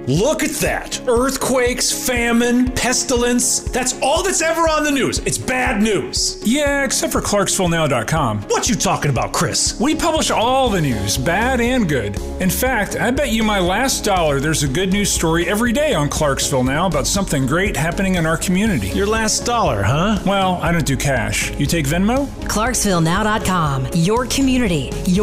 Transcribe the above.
Look at that. Earthquakes, famine, pestilence. That's all that's ever on the news. It's bad news. Yeah, except for ClarksvilleNow.com. What you talking about, Chris? We publish all the news, bad and good. In fact, I bet you my last dollar there's a good news story every day on Clarksville Now about something great happening in our community. Your last dollar, huh? Well, I don't do cash. You take Venmo? ClarksvilleNow.com. Your community, your